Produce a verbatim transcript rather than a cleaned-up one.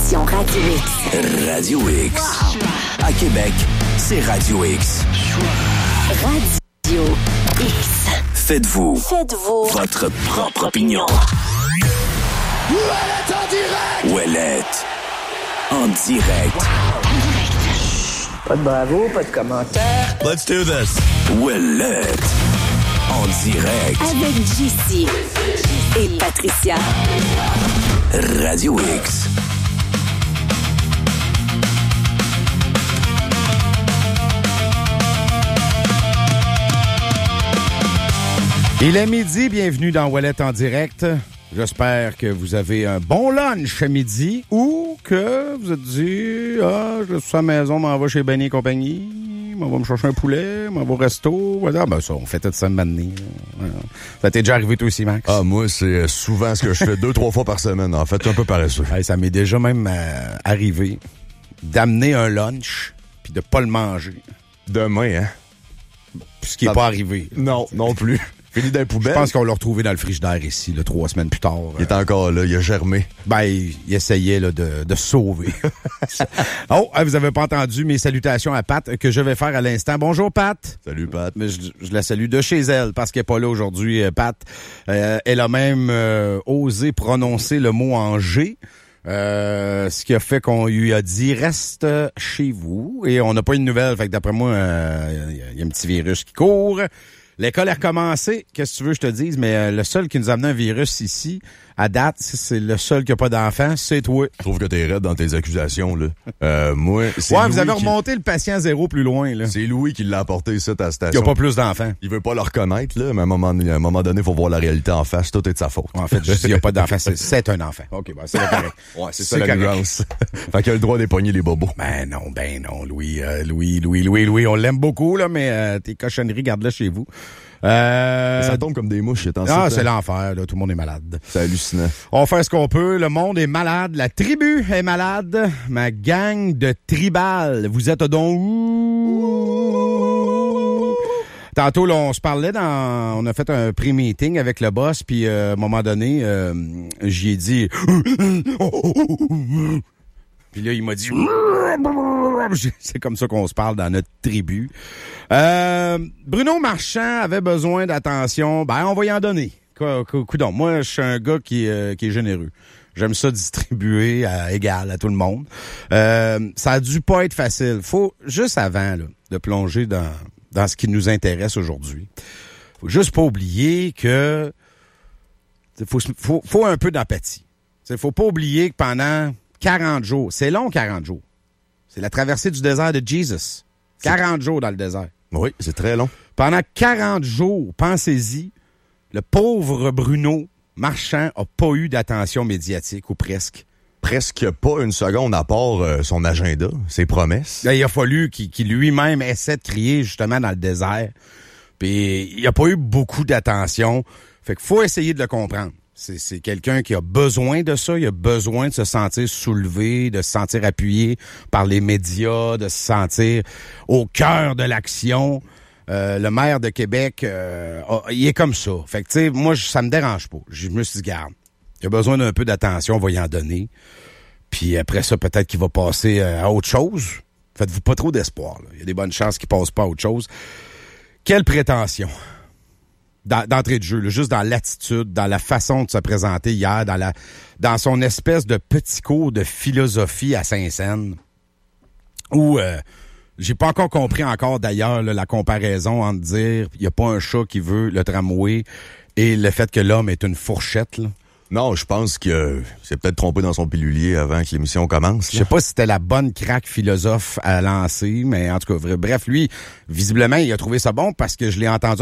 station Radio X. Radio X. Wow. À Québec, c'est Radio X. Radio X. Faites-vous. Faites-vous. Votre propre opinion. Ouellette en direct! Ouellette en direct. Wow. Pas de bravo, pas de commentaires. Let's do this. Ouellette en direct. Avec J C et Patricia. Radio X. Il est midi, bienvenue dans Ouellette en direct. J'espère que vous avez un bon lunch à midi ou que vous êtes dit « Ah, je suis à la maison, m'en va chez Benny et compagnie, m'en va me chercher un poulet, m'en va au resto. » Ah ben ça, on fait tout ça maintenant. Ça t'est déjà arrivé toi aussi, Max? Ah, moi, c'est souvent ce que je fais deux, trois fois par semaine. En fait, un peu paresseux. Hey, ça m'est déjà même euh, arrivé d'amener un lunch puis de pas le manger. Demain, hein? Ce qui n'est pas arrivé. Non, non plus. Fini dans les poubelles. Je pense qu'on l'a retrouvé dans le frigidaire ici, là, trois semaines plus tard. Il est encore là, il a germé. Ben, il, il essayait là, de, de sauver. Oh, vous avez pas entendu mes salutations à Pat que je vais faire à l'instant. Bonjour, Pat. Salut, Pat. Mais je, je la salue de chez elle parce qu'elle n'est pas là aujourd'hui, Pat. Euh, elle a même euh, osé prononcer le mot en G. Euh, ce qui a fait qu'on lui a dit « Reste chez vous ». Et on n'a pas eu de nouvelles. Fait que d'après moi, il euh, y, y a un petit virus qui court. L'école a recommencé, qu'est-ce que tu veux que je te dise, mais euh, le seul qui nous a amené un virus ici, à date, c'est le seul qui n'a pas d'enfant, c'est toi. Je trouve que t'es raide dans tes accusations, là. Euh, moi, c'est Ouais, Louis vous avez qui... remonté le patient zéro plus loin, là. C'est Louis qui l'a apporté ici à ta station. Il n'y a pas plus d'enfants. Il veut pas le reconnaître, là, mais à un moment, à un moment donné, il faut voir la réalité en face. Tout est de sa faute. En fait, je dis, il n'y a pas d'enfant, c'est, c'est un enfant. OK, ben, c'est correct. Ouais, c'est, c'est ça la correct. nuance. Fait qu'il a le droit d'épogner les bobos. Ben non, ben non, Louis, euh, Louis, Louis, Louis, Louis, on l'aime beaucoup, là, mais euh, tes cochonneries, garde-le chez vous. Euh... Ça tombe comme des mouches, c'est en Ah, c'est l'enfer, là. Tout le monde est malade. C'est hallucinant. On fait ce qu'on peut. Le monde est malade. La tribu est malade. Ma gang de tribal. Vous êtes donc où? Tantôt, là, on se parlait dans... On a fait un pré-meeting avec le boss, puis euh, à un moment donné, euh, j'y ai dit... Puis là, il m'a dit... C'est comme ça qu'on se parle dans notre tribu. Euh, Bruno Marchand avait besoin d'attention. Ben, on va y en donner. Coudon, moi, je suis un gars qui, euh, qui est généreux. J'aime ça distribuer à égal à tout le monde. Euh, ça a dû pas être facile. Faut, juste avant là, de plonger dans, dans ce qui nous intéresse aujourd'hui, faut juste pas oublier que faut, faut, faut un peu d'empathie. Il faut pas oublier que pendant quarante jours, c'est long quarante jours. C'est la traversée du désert de Jesus. quarante jours dans le désert. Oui, c'est très long. Pendant quarante jours, pensez-y, le pauvre Bruno Marchand a pas eu d'attention médiatique, ou presque. Presque pas une seconde à part euh, son agenda, ses promesses. Là, il a fallu qu'il, qu'il lui-même essaie de crier justement dans le désert. Puis il a pas eu beaucoup d'attention. Fait qu'il faut essayer de le comprendre. C'est, c'est quelqu'un qui a besoin de ça. Il a besoin de se sentir soulevé, de se sentir appuyé par les médias, de se sentir au cœur de l'action. Euh, le maire de Québec, euh, oh, il est comme ça. Fait que, tu sais, moi, ça me dérange pas. Je me suis dit, garde, il a besoin d'un peu d'attention, on va y en donner. Puis après ça, peut-être qu'il va passer à autre chose. Faites-vous pas trop d'espoir, là. Il y a des bonnes chances qu'il passe pas à autre chose. Quelle prétention! D'entrée de jeu, là, juste dans l'attitude, dans la façon de se présenter hier, dans la dans son espèce de petit cours de philosophie à Saint-Saëns, où euh, j'ai pas encore compris encore d'ailleurs là, la comparaison entre dire il y a pas un chat qui veut le tramway et le fait que l'homme est une fourchette, là. Non, je pense que c'est peut-être trompé dans son pilulier avant que l'émission commence. Je sais pas si c'était la bonne craque philosophe à lancer, mais en tout cas, bref, lui, visiblement, il a trouvé ça bon parce que je l'ai entendu